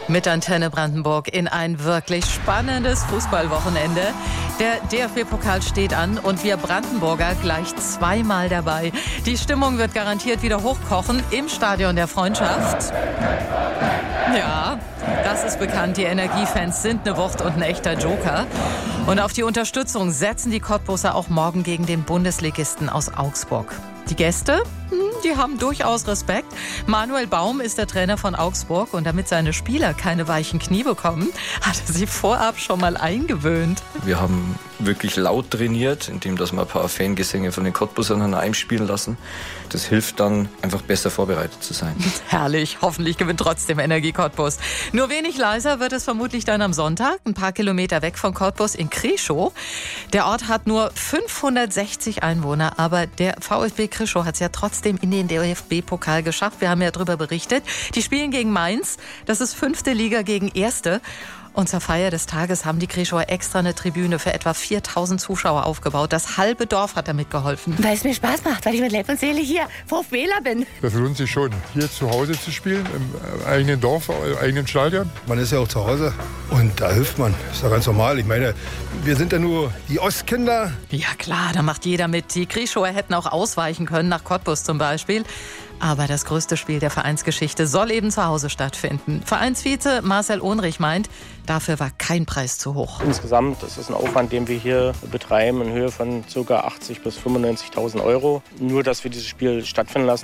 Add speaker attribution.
Speaker 1: Mit Antenne Brandenburg in ein wirklich spannendes Fußballwochenende. Der DFB-Pokal steht an und wir Brandenburger gleich zweimal dabei. Die Stimmung wird garantiert wieder hochkochen im Stadion der Freundschaft. Ja, das ist bekannt. Die Energiefans sind eine Wucht und ein echter Joker. Und auf die Unterstützung setzen die Cottbuser auch morgen gegen den Bundesligisten aus Augsburg. Die Gäste, die haben durchaus Respekt. Manuel Baum ist der Trainer von Augsburg und damit seine Spieler keine weichen Knie bekommen, hat er sie vorab schon mal eingewöhnt.
Speaker 2: Wir haben wirklich laut trainiert, indem dass wir ein paar Fangesänge von den Cottbusern einspielen lassen. Das hilft dann, einfach besser vorbereitet zu sein.
Speaker 1: Herrlich, hoffentlich gewinnt trotzdem Energie Cottbus. Nur wenig leiser wird es vermutlich dann am Sonntag, ein paar Kilometer weg von Cottbus in Krischow. Der Ort hat nur 560 Einwohner, aber der VfB Krischow hat es ja trotzdem in den DFB-Pokal geschafft. Wir haben ja darüber berichtet. Die spielen gegen Mainz. Das ist 5. Liga gegen 1. Und zur Feier des Tages haben die Krischower extra eine Tribüne für etwa 4000 Zuschauer aufgebaut. Das halbe Dorf hat da mitgeholfen.
Speaker 3: Weil es mir Spaß macht, weil ich mit Leib und Seele hier VfBler bin.
Speaker 4: Das lohnt sich schon, hier zu Hause zu spielen, im eigenen Dorf, im eigenen Stadion.
Speaker 5: Man ist ja auch zu Hause und da hilft man. Ist ja ganz normal. Ich meine, wir sind ja nur die Ostkinder.
Speaker 1: Ja klar, da macht jeder mit. Die Krischower hätten auch ausweichen können, nach Cottbus zum Beispiel. Aber das größte Spiel der Vereinsgeschichte soll eben zu Hause stattfinden. Vereinsvize Marcel Ohnrich meint, dafür war kein Preis zu hoch.
Speaker 6: Insgesamt ist es ein Aufwand, den wir hier betreiben, in Höhe von ca. 80.000 bis 95.000 Euro. Nur, dass wir dieses Spiel stattfinden lassen.